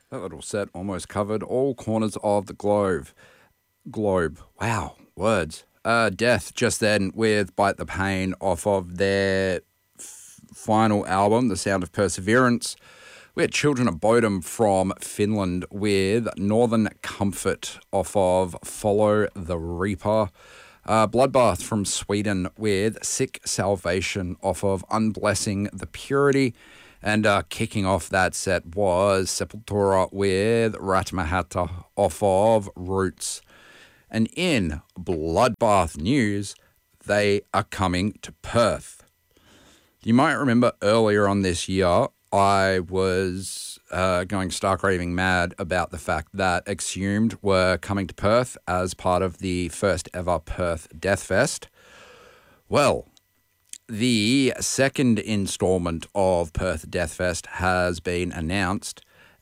That little set almost covered all corners of the globe. Wow, words. Death just then with Bite the Pain off of their final album, The Sound of Perseverance. We had Children of Bodom from Finland with Northern Comfort off of Follow the Reaper. Bloodbath from Sweden with Sick Salvation off of Unblessing the Purity. And kicking off that set was Sepultura with Ratmahatta off of Roots. And in Bloodbath news, they are coming to Perth. You might remember earlier on this year, I was going stark raving mad about the fact that Exhumed were coming to Perth as part of the first ever Perth Deathfest. Well, the second installment of Perth Deathfest has been announced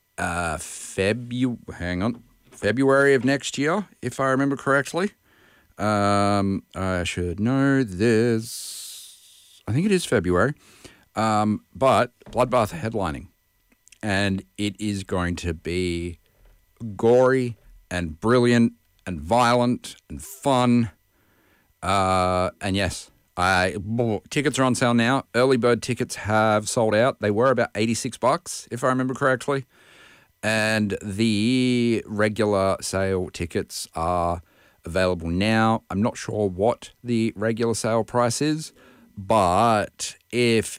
February of next year, if I remember correctly. I should know this. I think it is February. But Bloodbath headlining. And it is going to be gory and brilliant and violent and fun. And yes, tickets are on sale now. Early bird tickets have sold out. They were about $86, if I remember correctly. And the regular sale tickets are available now. I'm not sure what the regular sale price is, but if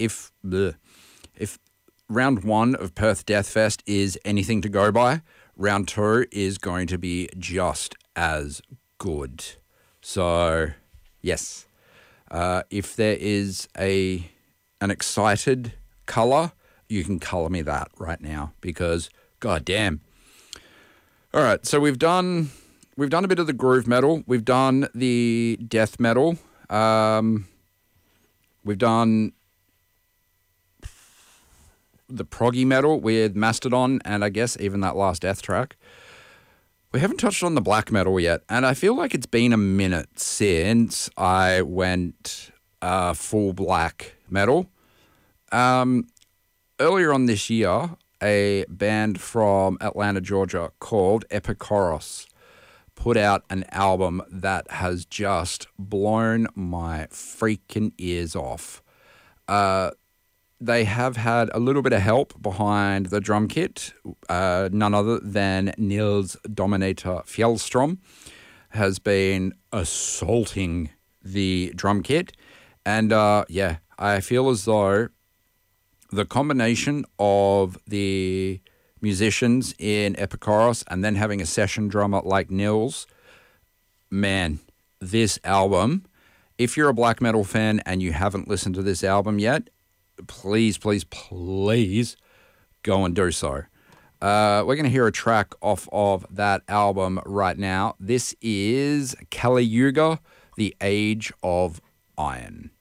round one of Perth Deathfest is anything to go by, round two is going to be just as good. So, yes, if there is an excited colour, you can colour me that right now because, goddamn. All right, so we've done a bit of the groove metal, we've done the death metal, we've done the proggy metal with Mastodon and I guess even that last death track. We haven't touched on the black metal yet, and I feel like it's been a minute since I went full black metal. Earlier on this year, a band from Atlanta, Georgia called Epikoros put out an album that has just blown my freaking ears off. They have had a little bit of help behind the drum kit. None other than Nils Dominator Fjellstrom has been assaulting the drum kit. And I feel as though the combination of the musicians in Epikoros and then having a session drummer like Nils, man, this album, if you're a black metal fan and you haven't listened to this album yet, please go and do so. We're going to hear a track off of that album right now. This is Kali Yuga, The Age of Iron.